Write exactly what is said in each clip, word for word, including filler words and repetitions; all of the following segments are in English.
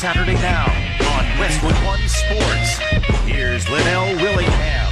Saturday now on Westwood One Sports. Here's Linnell Willingham.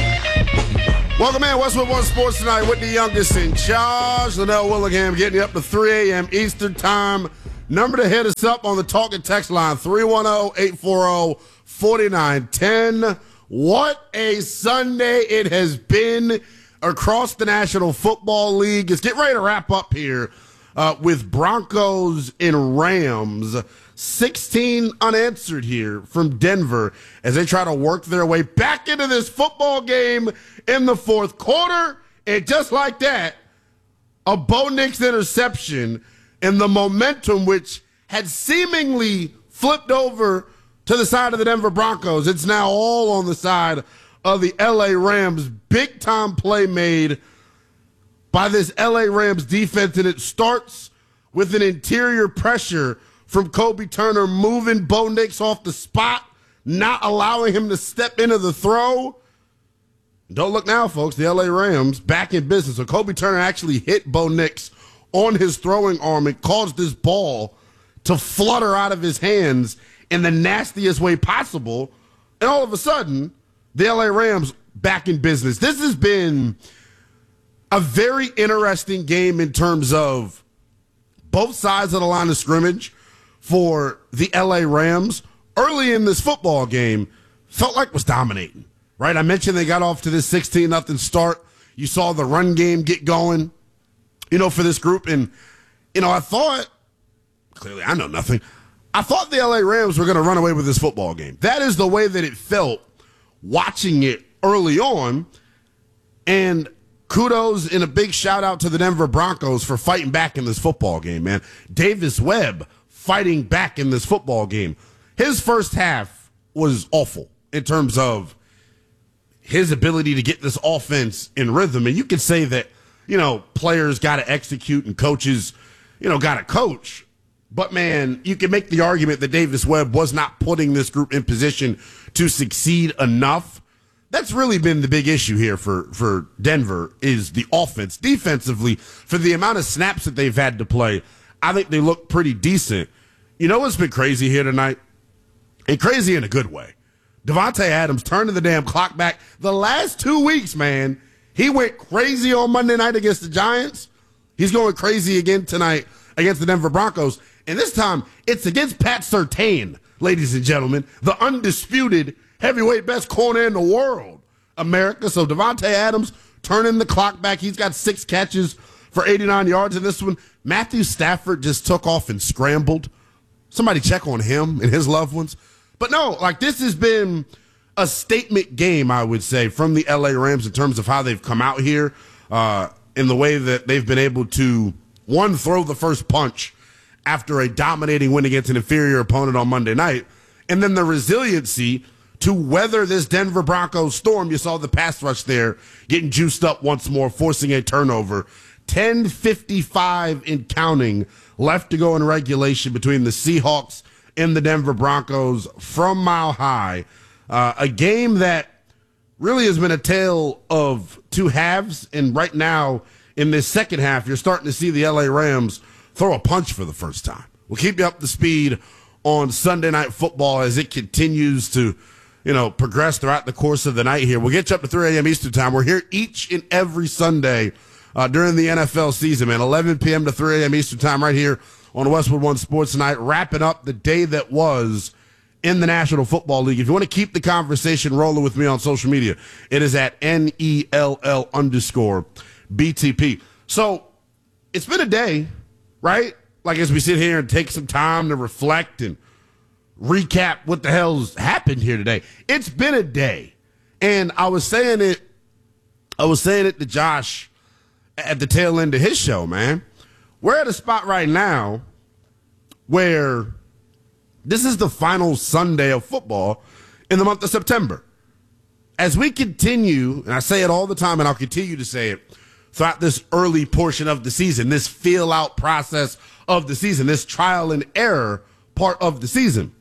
Welcome in, Westwood One Sports tonight with the youngest in charge, Linnell Willingham, getting you up to three a.m. Eastern Time. Number to hit us up on the talk and text line, three one zero, eight four zero, four nine one zero. What a Sunday it has been across the National Football League. It's getting ready to wrap up here uh, with Broncos and Rams. sixteen unanswered here from Denver as they try to work their way back into this football game in the fourth quarter. And just like that, a Bo Nix interception and the momentum which had seemingly flipped over to the side of the Denver Broncos. It's now all on the side of the L A Rams. Big time play made by this L A Rams defense, and it starts with an interior pressure from Kobe Turner, moving Bo Nix off the spot, not allowing him to step into the throw. Don't look now, folks. The L A Rams back in business. So Kobe Turner actually hit Bo Nix on his throwing arm and caused this ball to flutter out of his hands in the nastiest way possible. And all of a sudden, the L A Rams back in business. This has been a very interesting game in terms of both sides of the line of scrimmage for the L A Rams. Early in this football game, felt like was dominating, right? I mentioned they got off to this sixteen nothing start. You saw the run game get going, you know, for this group. And, you know, I thought, clearly I know nothing, I thought the L A Rams were going to run away with this football game. That is the way that it felt watching it early on. And kudos and a big shout out to the Denver Broncos for fighting back in this football game, man. Davis Webb fighting back in this football game. His first half was awful in terms of his ability to get this offense in rhythm. And you could say that, you know, players got to execute and coaches, you know, got to coach. But, man, you can make the argument that Davis Webb was not putting this group in position to succeed enough. That's really been the big issue here for, for Denver is the offense. Defensively, for the amount of snaps that they've had to play, I think they look pretty decent. You know what's been crazy here tonight? And crazy in a good way. Davante Adams turning the damn clock back. The last two weeks, man, he went crazy on Monday night against the Giants. He's going crazy again tonight against the Denver Broncos. And this time, it's against Pat Surtain, ladies and gentlemen, the undisputed heavyweight best corner in the world, America. So Davante Adams turning the clock back. He's got six catches for eighty-nine yards in this one. Matthew Stafford just took off and scrambled. Somebody check on him and his loved ones. But no, like this has been a statement game, I would say, from the L A Rams in terms of how they've come out here uh, in the way that they've been able to, one, throw the first punch after a dominating win against an inferior opponent on Monday night, and then the resiliency to weather this Denver Broncos storm. You saw the pass rush there getting juiced up once more, forcing a turnover. ten fifty-five in counting left to go in regulation between the Seahawks and the Denver Broncos from Mile High. Uh, a game that really has been a tale of two halves, and right now in this second half, you're starting to see the L A Rams throw a punch for the first time. We'll keep you up to speed on Sunday Night Football as it continues to, you know, progress throughout the course of the night here. We'll get you up to three a.m. Eastern Time. We're here each and every Sunday uh, during the N F L season, man. eleven p.m. to three a.m. Eastern Time right here on Westwood One Sports tonight, wrapping up the day that was in the National Football League. If you want to keep the conversation rolling with me on social media, it is at N E L L underscore B T P. So it's been a day, right? Like as we sit here and take some time to reflect and recap what the hell's happened here today. It's been a day. And I was saying it, I was saying it to Josh at the tail end of his show, man. We're at a spot right now where this is the final Sunday of football in the month of September. As we continue, and I say it all the time and I'll continue to say it throughout this early portion of the season, this feel-out process of the season, this trial and error part of the season,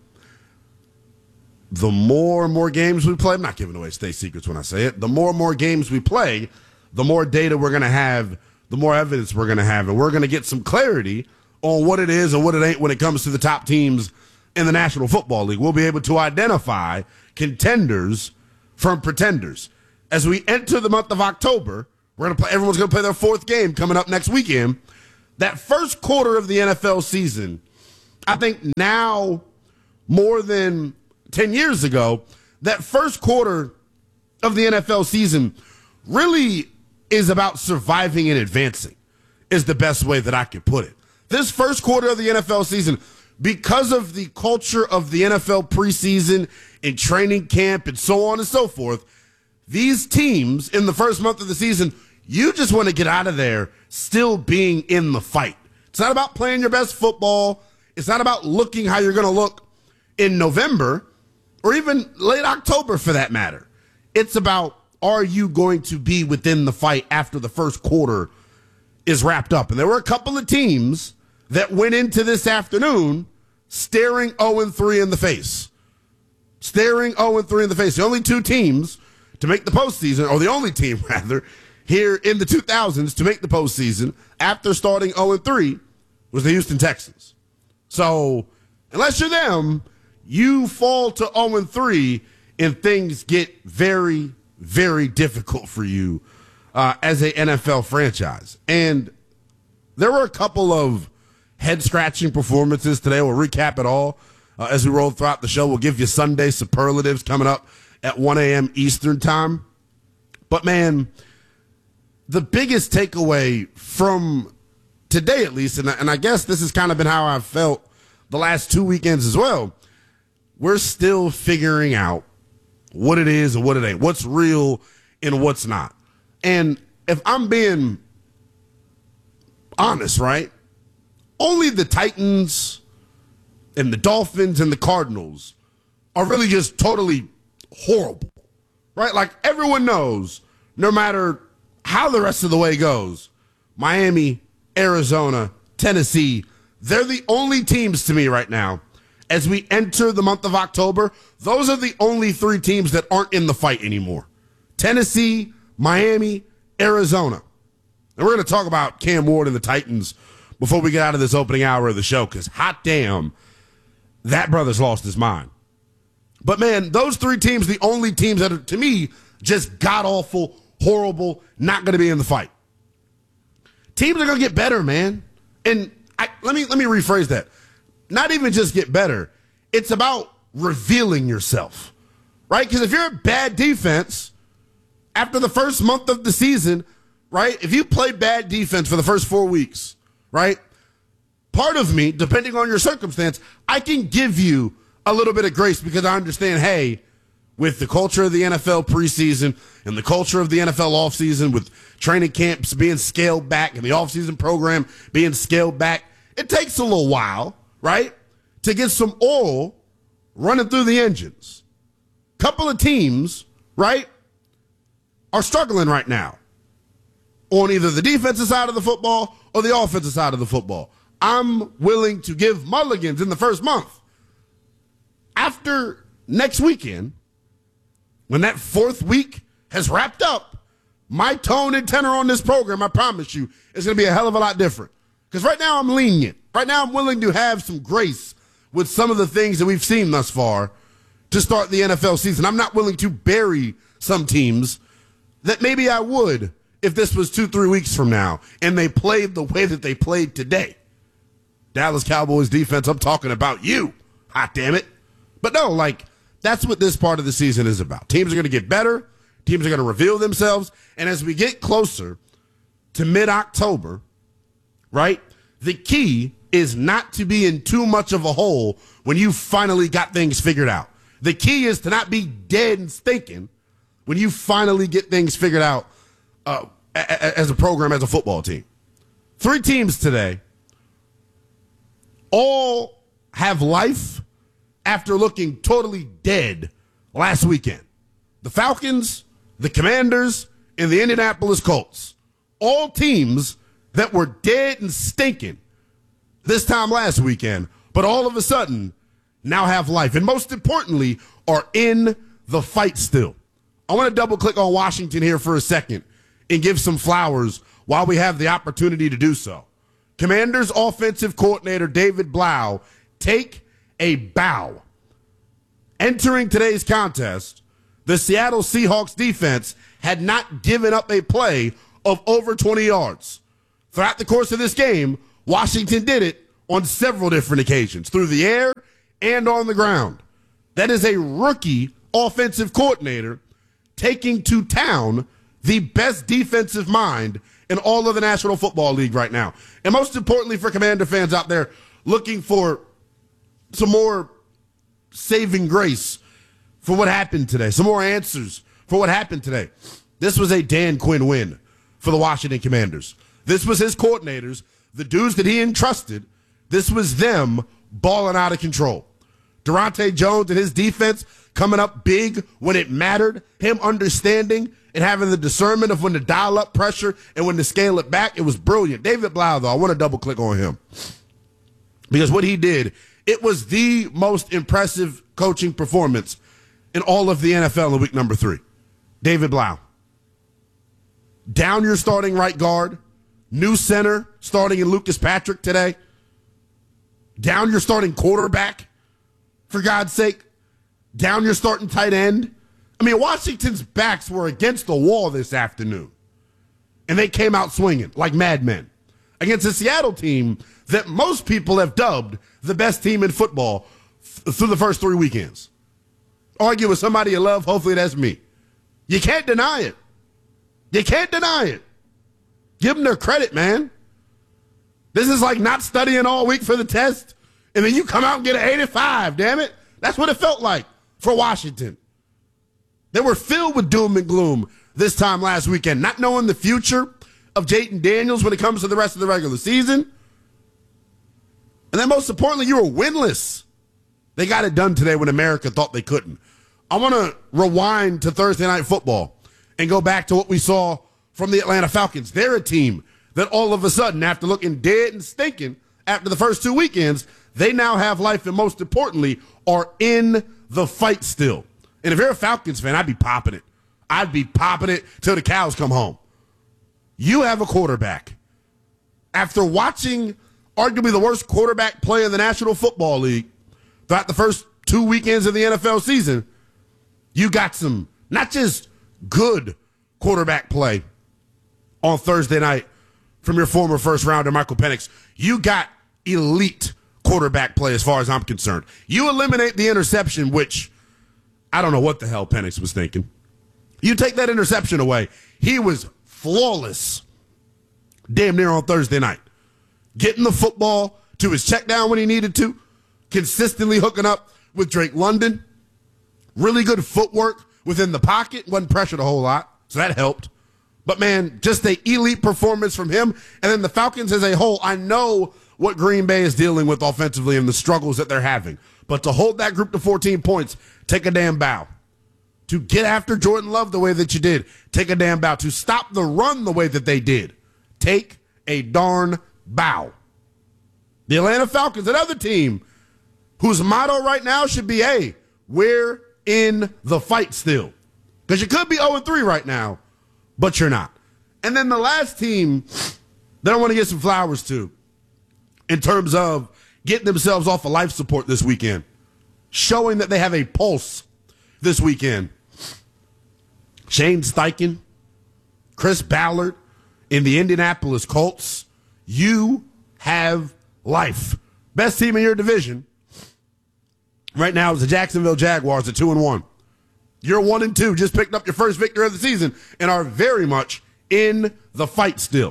the more and more games we play, I'm not giving away state secrets when I say it, the more and more games we play, the more data we're going to have, the more evidence we're going to have, and we're going to get some clarity on what it is and what it ain't when it comes to the top teams in the National Football League. We'll be able to identify contenders from pretenders. As we enter the month of October, we're gonna play, everyone's going to play their fourth game coming up next weekend. That first quarter of the N F L season, I think now more than ten years ago, that first quarter of the N F L season really is about surviving and advancing, is the best way that I could put it. This first quarter of the N F L season, because of the culture of the N F L preseason and training camp and so on and so forth, these teams in the first month of the season, you just want to get out of there still being in the fight. It's not about playing your best football. It's not about looking how you're going to look in November or even late October for that matter. It's about, are you going to be within the fight after the first quarter is wrapped up? And there were a couple of teams that went into this afternoon staring oh and three in the face. Staring oh and three in the face. The only two teams to make the postseason, or the only team, rather, here in the two thousands to make the postseason after starting oh and three was the Houston Texans. So, unless you're them, you fall to oh and three and things get very, very difficult for you uh, as a N F L franchise. And there were a couple of head-scratching performances today. We'll recap it all uh, as we roll throughout the show. We'll give you Sunday superlatives coming up at one a.m. Eastern time. But, man, the biggest takeaway from today, at least, and, and I guess this has kind of been how I've felt the last two weekends as well, we're still figuring out what it is and what it ain't, what's real and what's not. And if I'm being honest, right, only the Titans and the Dolphins and the Cardinals are really just totally horrible, right? Like, everyone knows, no matter how the rest of the way goes, Miami, Arizona, Tennessee, they're the only teams to me right now. As we enter the month of October, those are the only three teams that aren't in the fight anymore. Tennessee, Miami, Arizona. And we're going to talk about Cam Ward and the Titans before we get out of this opening hour of the show, because hot damn, that brother's lost his mind. But, man, those three teams, the only teams that are, to me, just god-awful, horrible, not going to be in the fight. Teams are going to get better, man. And I, let me let me rephrase that. Not even just get better. It's about revealing yourself, right? Because if you're a bad defense, after the first month of the season, right, if you play bad defense for the first four weeks, right, part of me, depending on your circumstance, I can give you a little bit of grace because I understand, hey, with the culture of the N F L preseason and the culture of the N F L offseason, with training camps being scaled back and the offseason program being scaled back, it takes a little while, right, to get some oil running through the engines. Couple of teams, right, are struggling right now on either the defensive side of the football or the offensive side of the football. I'm willing to give mulligans in the first month. After next weekend, when that fourth week has wrapped up, my tone and tenor on this program, I promise you, is going to be a hell of a lot different. Because right now I'm lenient. Right now I'm willing to have some grace with some of the things that we've seen thus far to start the N F L season. I'm not willing to bury some teams that maybe I would if this was two, three weeks from now and they played the way that they played today. Dallas Cowboys defense, I'm talking about you. Hot damn it. But no, like, that's what this part of the season is about. Teams are going to get better. Teams are going to reveal themselves. And as we get closer to mid-October, right, the key is not to be in too much of a hole when you finally got things figured out. The key is to not be dead and stinking when you finally get things figured out uh, as a program, as a football team. Three teams today all have life after looking totally dead last weekend. The Falcons, the Commanders, and the Indianapolis Colts. All teams that were dead and stinking this time last weekend, but all of a sudden now have life. And most importantly, are in the fight still. I want to double click on Washington here for a second and give some flowers while we have the opportunity to do so. Commanders offensive coordinator David Blau, take a bow. Entering today's contest, the Seattle Seahawks defense had not given up a play of over twenty yards. Throughout the course of this game, Washington did it on several different occasions, through the air and on the ground. That is a rookie offensive coordinator taking to town the best defensive mind in all of the National Football League right now. And most importantly for Commander fans out there looking for some more saving grace for what happened today, some more answers for what happened today. This was a Dan Quinn win for the Washington Commanders. This was his coordinators, the dudes that he entrusted. This was them balling out of control. Durante Jones and his defense coming up big when it mattered, him understanding and having the discernment of when to dial up pressure and when to scale it back. It was brilliant. David Blau, though, I want to double click on him because what he did, it was the most impressive coaching performance in all of the N F L in week number three. David Blau. Down your starting right guard. New center starting in Lucas Patrick today. Down your starting quarterback, for God's sake. Down your starting tight end. I mean, Washington's backs were against the wall this afternoon. And they came out swinging like madmen against a Seattle team that most people have dubbed the best team in football f- through the first three weekends. Argue with somebody you love, hopefully that's me. You can't deny it. You can't deny it. Give them their credit, man. This is like not studying all week for the test, and then you come out and get an eighty-five, damn it. That's what it felt like for Washington. They were filled with doom and gloom this time last weekend, not knowing the future of Jayden Daniels when it comes to the rest of the regular season. And then most importantly, you were winless. They got it done today when America thought they couldn't. I want to rewind to Thursday Night Football and go back to what we saw from the Atlanta Falcons. They're a team that all of a sudden, after looking dead and stinking after the first two weekends, they now have life and most importantly are in the fight still. And if you're a Falcons fan, I'd be popping it. I'd be popping it till the cows come home. You have a quarterback. After watching arguably the worst quarterback play in the National Football League throughout the first two weekends of the N F L season, you got some, not just good quarterback play on Thursday night from your former first rounder, Michael Penix. You got elite quarterback play as far as I'm concerned. You eliminate the interception, which I don't know what the hell Penix was thinking. You take that interception away. He was flawless damn near on Thursday night. Getting the football to his check down when he needed to, consistently hooking up with Drake London. Really good footwork within the pocket, wasn't pressured a whole lot, so that helped. But, man, just an elite performance from him. And then the Falcons as a whole, I know what Green Bay is dealing with offensively and the struggles that they're having. But to hold that group to fourteen points, take a damn bow. To get after Jordan Love the way that you did, take a damn bow. To stop the run the way that they did, take a darn bow. The Atlanta Falcons, another team whose motto right now should be, hey, we're in the fight still. Because you could be oh and three right now, but you're not. And then the last team that I want to get some flowers to in terms of getting themselves off of life support this weekend, showing that they have a pulse this weekend. Shane Steichen, Chris Ballard in the Indianapolis Colts. You have life. Best team in your division right now is the Jacksonville Jaguars at two and one. You're one and two, just picked up your first victory of the season and are very much in the fight still.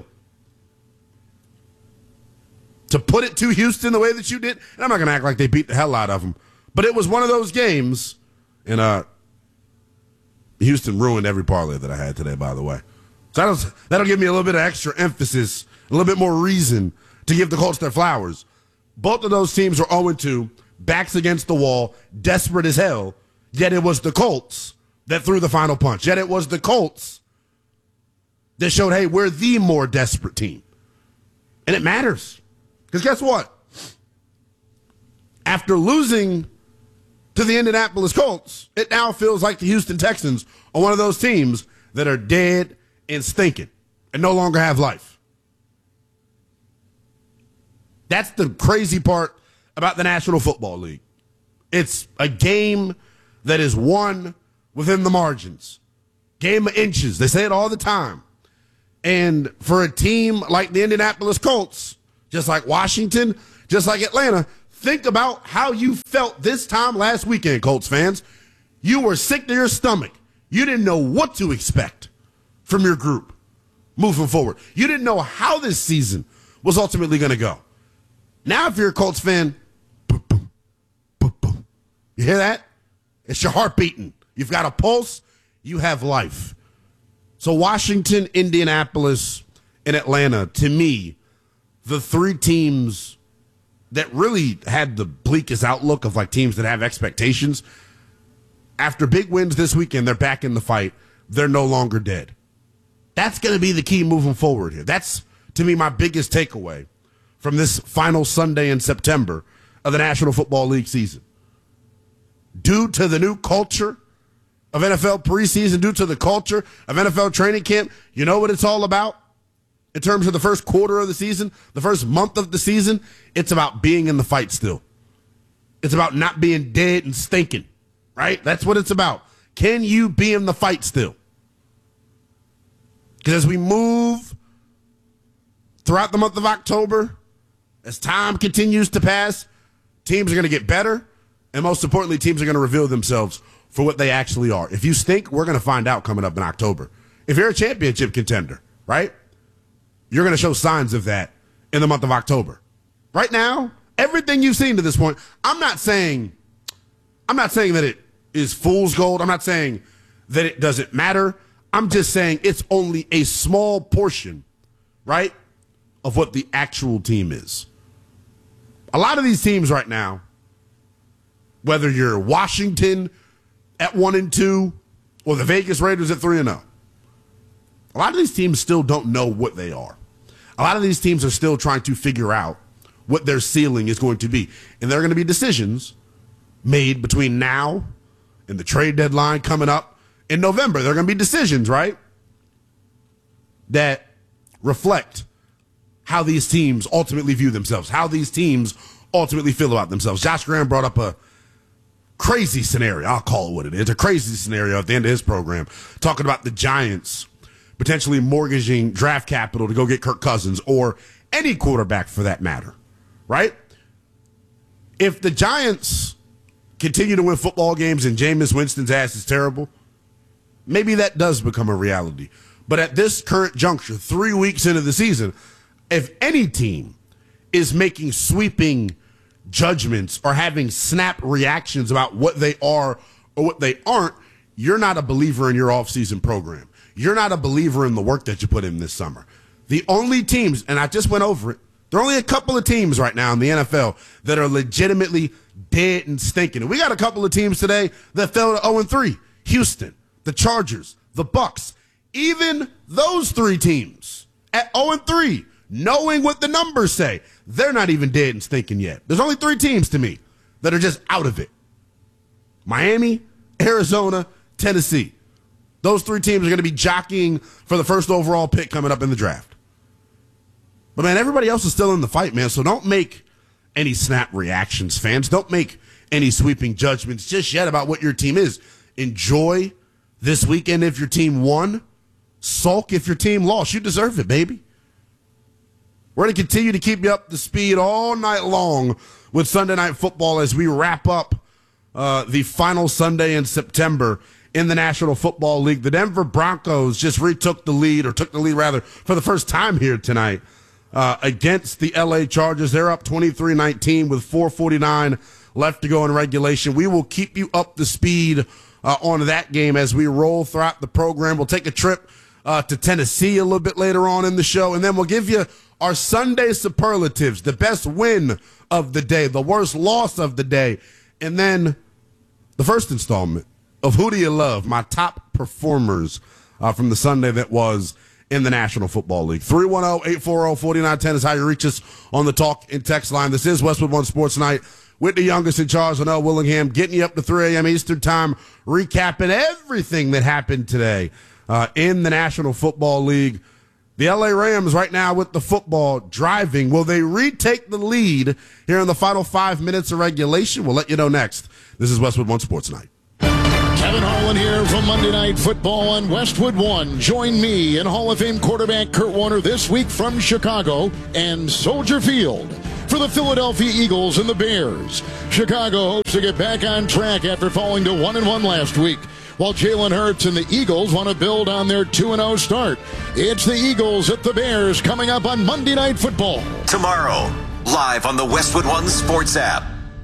To put it to Houston the way that you did, and I'm not going to act like they beat the hell out of them, but it was one of those games, and uh, Houston ruined every parlay that I had today, by the way. So that'll, that'll give me a little bit of extra emphasis, a little bit more reason to give the Colts their flowers. Both of those teams were oh and two, backs against the wall, desperate as hell, yet it was the Colts that threw the final punch. Yet it was the Colts that showed, hey, we're the more desperate team. And it matters. Because guess what? After losing to the Indianapolis Colts, it now feels like the Houston Texans are one of those teams that are dead and stinking and no longer have life. That's the crazy part about the National Football League. It's a game that is won within the margins. Game of inches. They say it all the time. And for a team like the Indianapolis Colts, just like Washington, just like Atlanta, think about how you felt this time last weekend, Colts fans. You were sick to your stomach. You didn't know what to expect from your group moving forward. You didn't know how this season was ultimately going to go. Now, if you're a Colts fan, boom, boom, boom, boom. You hear that? It's your heart beating. You've got a pulse. You have life. So Washington, Indianapolis, and Atlanta, to me, the three teams that really had the bleakest outlook of like teams that have expectations. After big wins this weekend, they're back in the fight. They're no longer dead. That's going to be the key moving forward here. That's, to me, my biggest takeaway from this final Sunday in September of the National Football League season. Due to the new culture of N F L preseason, due to the culture of N F L training camp, you know what it's all about in terms of the first quarter of the season, the first month of the season? It's about being in the fight still. It's about not being dead and stinking, right? That's what it's about. Can you be in the fight still? Because as we move throughout the month of October, as time continues to pass, teams are going to get better, and most importantly, teams are going to reveal themselves for what they actually are. If you stink, we're going to find out coming up in October. If you're a championship contender, right, you're going to show signs of that in the month of October. Right now, everything you've seen to this point, I'm not saying, I'm not saying that it is fool's gold. I'm not saying that it doesn't matter. I'm just saying it's only a small portion, right, of what the actual team is. A lot of these teams right now, whether you're Washington at one and two or the Vegas Raiders at three and zero, a lot of these teams still don't know what they are. A lot of these teams are still trying to figure out what their ceiling is going to be, and there are going to be decisions made between now and the trade deadline coming up in November. There are going to be decisions, right, that reflect how these teams ultimately view themselves, how these teams ultimately feel about themselves. Josh Graham brought up a crazy scenario. I'll call it what it is. A crazy scenario at the end of his program, talking about the Giants potentially mortgaging draft capital to go get Kirk Cousins or any quarterback for that matter, right? If the Giants continue to win football games and Jameis Winston's ass is terrible, maybe that does become a reality. But at this current juncture, three weeks into the season, if any team is making sweeping judgments or having snap reactions about what they are or what they aren't, you're not a believer in your offseason program. You're not a believer in the work that you put in this summer. The only teams, and I just went over it, there are only a couple of teams right now in the N F L that are legitimately dead and stinking. And we got a couple of teams today that fell to oh and three. Houston, the Chargers, the Bucks. Even those three teams at oh and three, knowing what the numbers say, they're not even dead and stinking yet. There's only three teams to me that are just out of it. Miami, Arizona, Tennessee. Those three teams are going to be jockeying for the first overall pick coming up in the draft. But, man, everybody else is still in the fight, man, so don't make any snap reactions, fans. Don't make any sweeping judgments just yet about what your team is. Enjoy this weekend if your team won. Sulk if your team lost. You deserve it, baby. We're going to continue to keep you up to speed all night long with Sunday Night Football as we wrap up uh, the final Sunday in September in the National Football League. The Denver Broncos just retook the lead, or took the lead, rather, for the first time here tonight uh, against the L A Chargers. They're up twenty-three nineteen with four forty-nine left to go in regulation. We will keep you up to speed uh, on that game as we roll throughout the program. We'll take a trip uh, to Tennessee a little bit later on in the show, and then we'll give you our Sunday superlatives, the best win of the day, the worst loss of the day, and then the first installment of Who Do You Love, my top performers uh, from the Sunday that was in the National Football League. three one zero, eight four zero, four nine one zero is how you reach us on the talk and text line. This is Westwood One Sports Night with the youngest in charge, Linnell Willingham, getting you up to three a.m. Eastern Time, recapping everything that happened today uh, in the National Football League. The L A Rams right now with the football driving. Will they retake the lead here in the final five minutes of regulation? We'll let you know next This is Westwood One Sports Night. Kevin Harlan here from Monday Night Football on Westwood One. Join me and Hall of Fame quarterback Kurt Warner this week from Chicago and Soldier Field for the Philadelphia Eagles and the Bears. Chicago hopes to get back on track after falling to one and one last week, while Jalen Hurts and the Eagles want to build on their two and oh start. It's the Eagles at the Bears coming up on Monday Night Football. Tomorrow, live on the Westwood One Sports app.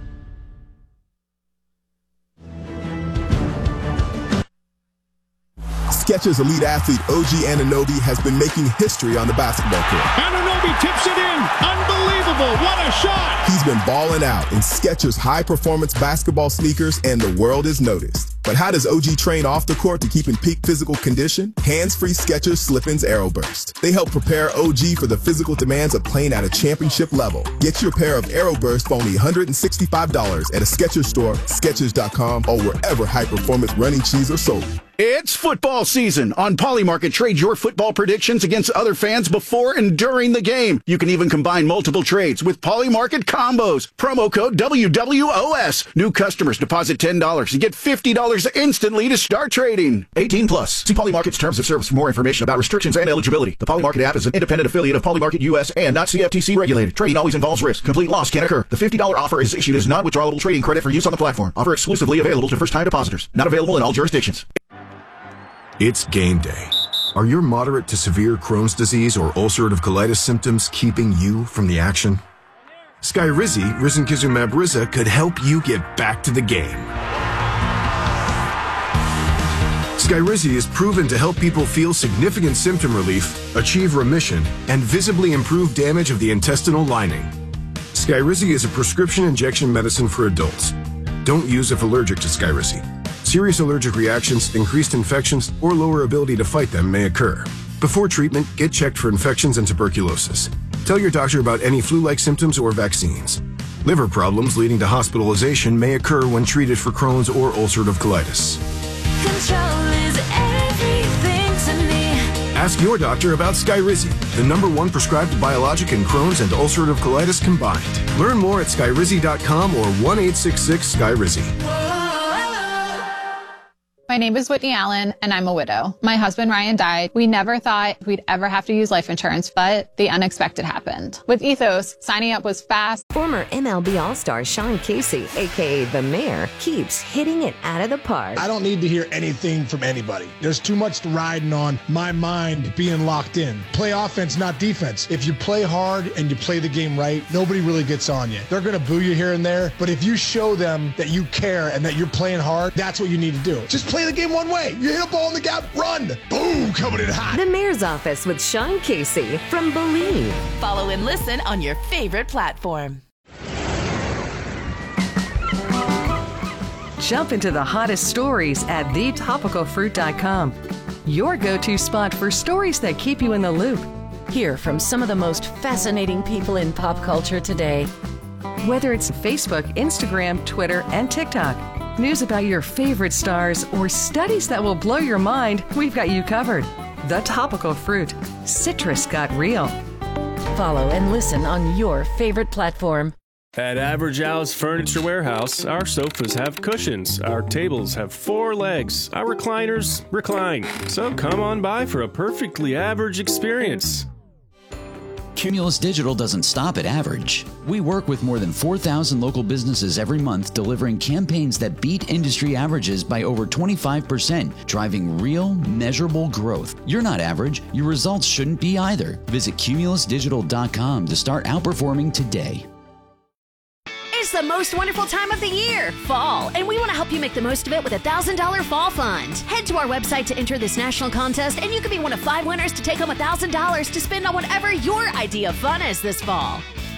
Skechers elite athlete O G Anunoby has been making history on the basketball court. Anunoby tips it in. Unbelievable. What a shot. He's been balling out in Skechers high-performance basketball sneakers, and the world is noticed. But how does O G train off the court to keep in peak physical condition? Hands-free Skechers Slip-ins Aeroburst. They help prepare O G for the physical demands of playing at a championship level. Get your pair of Aeroburst for only one hundred sixty-five dollars at a Skechers store, Skechers dot com, or wherever high-performance running shoes are sold. It's football season. On Polymarket, trade your football predictions against other fans before and during the game. You can even combine multiple trades with Polymarket combos. Promo code W W O S. New customers deposit ten dollars and get fifty dollars instantly to start trading. eighteen plus. See Polymarket's terms of service for more information about restrictions and eligibility. The Polymarket app is an independent affiliate of Polymarket U S and not C F T C regulated. Trading always involves risk. Complete loss can occur. The fifty dollars offer is issued as non-withdrawable trading credit for use on the platform. Offer exclusively available to first-time depositors. Not available in all jurisdictions. It's game day. Are your moderate to severe Crohn's disease or ulcerative colitis symptoms keeping you from the action? Skyrizi, risankizumab Riza, could help you get back to the game. Skyrizi is proven to help people feel significant symptom relief, achieve remission, and visibly improve damage of the intestinal lining. Skyrizi is a prescription injection medicine for adults. Don't use if allergic to Skyrizi. Serious allergic reactions, increased infections, or lower ability to fight them may occur. Before treatment, get checked for infections and tuberculosis. Tell your doctor about any flu-like symptoms or vaccines. Liver problems leading to hospitalization may occur when treated for Crohn's or ulcerative colitis. Control is everything to me. Ask your doctor about Skyrizi, the number one prescribed biologic in Crohn's and ulcerative colitis combined. Learn more at skyrizi dot com or one eight six six Skyrizi. My name is Whitney Allen, and I'm a widow. My husband, Ryan, died. We never thought we'd ever have to use life insurance, but the unexpected happened. With Ethos, signing up was fast. Former M L B All-Star Sean Casey, a k a. The Mayor, keeps hitting it out of the park. I don't need to hear anything from anybody. There's too much riding on my mind being locked in. Play offense, not defense. If you play hard and you play the game right, nobody really gets on you. They're going to boo you here and there, but if you show them that you care and that you're playing hard, that's what you need to do. Just play the game one way. You hit a ball in the gap, run. Boom, coming in hot. The Mayor's Office with Sean Casey from Believe. Follow and listen on your favorite platform. Jump into the hottest stories at the topical fruit dot com. Your go-to spot for stories that keep you in the loop. Hear from some of the most fascinating people in pop culture today. Whether it's Facebook, Instagram, Twitter, and TikTok. News about your favorite stars or studies that will blow your mind, we've got you covered. The Topical Fruit. Citrus got real. Follow and listen on your favorite platform. At Average Al's Furniture Warehouse, our sofas have cushions, our tables have four legs, our recliners recline. So come on by for a perfectly average experience. Cumulus Digital doesn't stop at average. We work with more than four thousand local businesses every month, delivering campaigns that beat industry averages by over twenty-five percent, driving real, measurable growth. You're not average. Your results shouldn't be either. Visit cumulus digital dot com to start outperforming today. It's the most wonderful time of the year, fall, and we want to help you make the most of it with a one thousand dollars Fall Fund. Head to our website to enter this national contest, and you could be one of five winners to take home one thousand dollars to spend on whatever your idea of fun is this fall.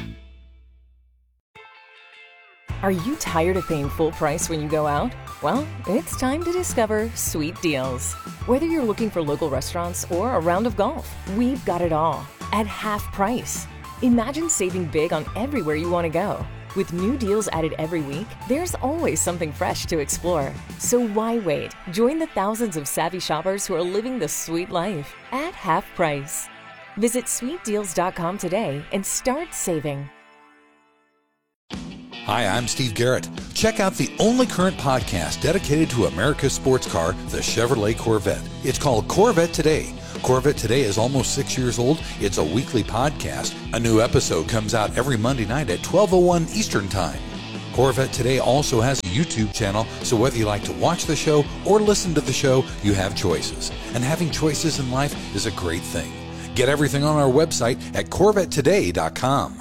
Are you tired of paying full price when you go out? Well, it's time to discover Sweet Deals. Whether you're looking for local restaurants or a round of golf, we've got it all at half price. Imagine saving big on everywhere you want to go. With new deals added every week, there's always something fresh to explore. So why wait? Join the thousands of savvy shoppers who are living the sweet life at half price. Visit sweet deals dot com today and start saving. Hi, I'm Steve Garrett. Check out the only current podcast dedicated to America's sports car, the Chevrolet Corvette. It's called Corvette Today. Corvette Today is almost six years old. It's a weekly podcast. A new episode comes out every Monday night at twelve oh one Eastern Time. Corvette Today also has a YouTube channel, so whether you like to watch the show or listen to the show, you have choices. And having choices in life is a great thing. Get everything on our website at corvette today dot com.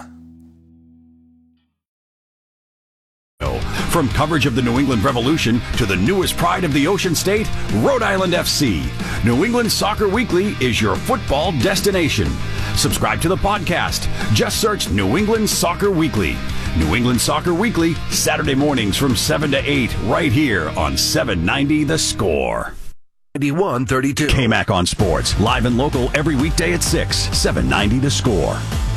From coverage of the New England Revolution to the newest pride of the Ocean State, Rhode Island F C. New England Soccer Weekly is your football destination. Subscribe to the podcast. Just search New England Soccer Weekly. New England Soccer Weekly, Saturday mornings from seven to eight, right here on seven ninety The Score. ninety-one thirty-two. K-Mac on Sports, live and local every weekday at six, seven ninety The Score.